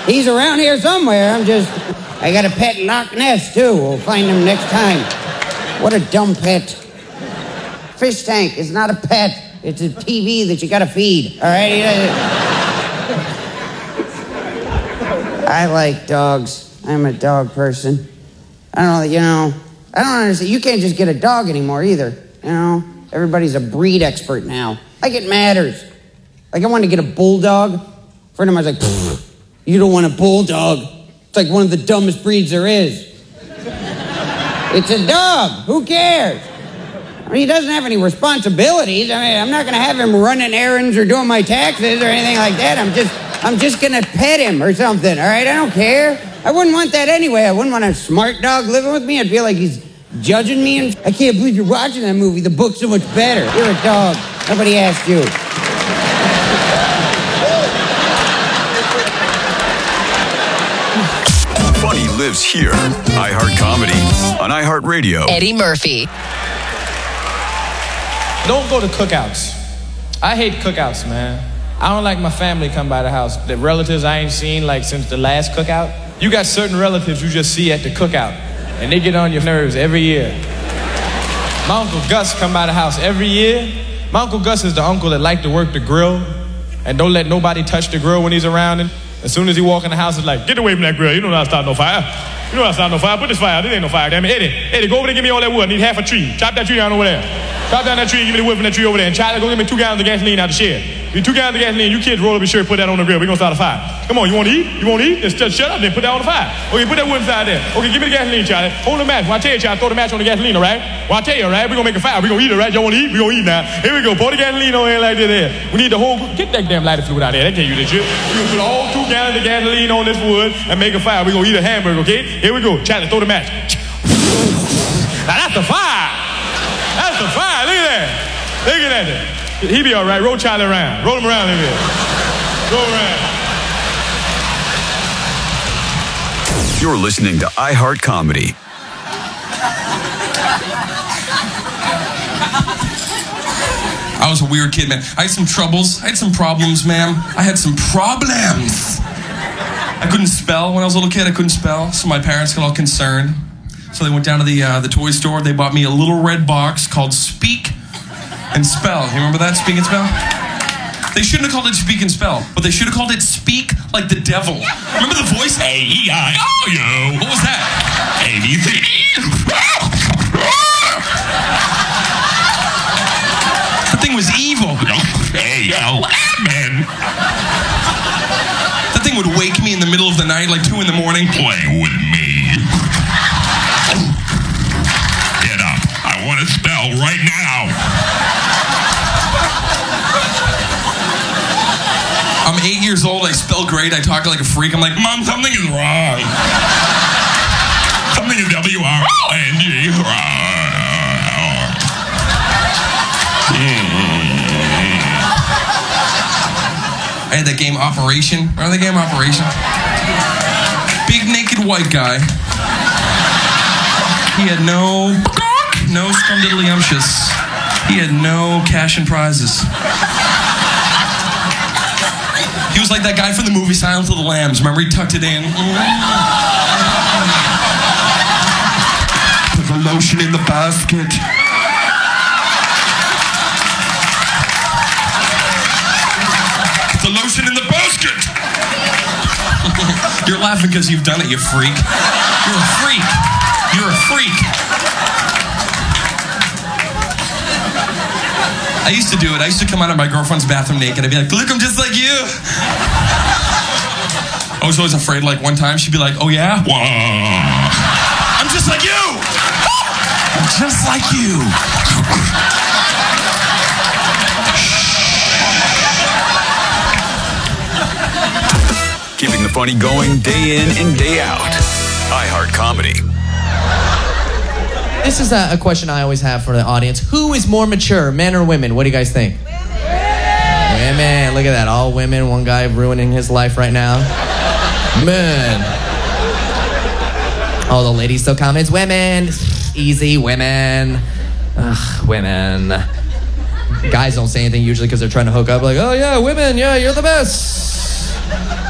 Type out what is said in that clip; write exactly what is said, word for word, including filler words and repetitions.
He's around here somewhere. I'm just... I got a pet Loch Ness, too. We'll find him next time. What a dumb pet. Fish tank is not a pet. It's a T V that you gotta feed, all right? I like dogs. I'm a dog person. I don't know, you know, I don't understand. You can't just get a dog anymore either, you know? Everybody's a breed expert now. Like it matters. Like I wanted to get a bulldog. A friend of mine was like, pfft, you don't want a bulldog. It's like one of the dumbest breeds there is. It's a dog. Who cares? I mean, he doesn't have any responsibilities. I mean, I'm not going to have him running errands or doing my taxes or anything like that. I'm just, I'm just going to pet him or something, all right? I don't care. I wouldn't want that anyway. I wouldn't want a smart dog living with me. I'd feel like he's judging me. And I can't believe you're watching that movie. The book's so much better. You're a dog. Nobody asked you. Funny lives here. iHeart Comedy on iHeartRadio. Eddie Murphy. Don't go to cookouts. I hate cookouts, man. I don't like my family come by the house. The relatives I ain't seen like since the last cookout. You got certain relatives you just see at the cookout, and they get on your nerves every year. My Uncle Gus come by the house every year. My Uncle Gus is the uncle that like to work the grill and don't let nobody touch the grill when he's around him. As soon as he walk in the house, it's like, get away from that grill. You don't know how to start no fire. You know how to start no fire. Put this fire out. This ain't no fire, damn it. Eddie, Eddie, go over there and give me all that wood. I need half a tree. Chop that tree down over there. Chop down that tree and give me the wood from that tree over there. And Charlie, go get me two gallons of gasoline out the shed. Give me two gallons of gasoline. You kids roll up your shirt, put that on the grill. We're going to start a fire. Come on, you want to eat? You want to eat? Then just shut up, then put that on the fire. Okay, put that wood inside there. Okay, give me the gasoline, Charlie. Hold the match. When I tell you, Charlie, throw the match on the gasoline, all right? Well, I tell you, all right? We're going to make a fire. We're going to eat it, right? Y'all want to eat? We're going to eat now. Here we go. Pour the gasoline on here like this there. We need the whole... Get that damn lighter fluid out there. They tell you this shit. We're going to put all two gallons of gasoline on this wood and make a fire. We're going to eat a hamburger, okay? Here we go. Charlie, throw the match. Now that's the fire. That's the fire. Look at that. Look at that. He be all right. Roll Charlie around. Roll him around a little bit. Go around. You're listening to iHeart Comedy. I was a weird kid, man. I had some troubles. I had some problems, ma'am. I had some problems. I couldn't spell when I was a little kid. I couldn't spell, so my parents got all concerned. So they went down to the uh, the toy store. They bought me a little red box called Speak and Spell. You remember that, Speak and Spell? They shouldn't have called it Speak and Spell, but they should have called it Speak like the devil. Remember the voice? A E I O U. What was that? A B C. That thing was evil. A L M N. That thing would wake me in the middle of the night, like two in the morning. Play with me. Get up. I want to spell right now. I'm eight years old. I spell great. I talk like a freak. I'm like, Mom, something is wrong. Something is W R O N G. I had that game Operation. Remember the game Operation? Big naked white guy. He had no, no scumdiddlyumptious. He had no cash and prizes. He was like that guy from the movie Silence of the Lambs. Remember, he tucked it in. Put the lotion in the basket. Put the lotion in the basket. You're laughing because you've done it, you freak. You're a freak. You're a freak. I used to do it. I used to come out of my girlfriend's bathroom naked. I'd be like, look, I'm just like you. I was always afraid, like, one time she'd be like, oh, yeah? Whoa. I'm just like you. I'm just like you. Keeping the funny going day in and day out. iHeart Comedy. This is a, a question I always have for the audience. Who is more mature, men or women? What do you guys think? Women. Look at that. All women. One guy ruining his life right now. Men. Oh, the ladies still comments. Women. Easy. Women. Ugh, women. Guys don't say anything usually because they're trying to hook up. Like, oh, yeah, women. Yeah, you're the best.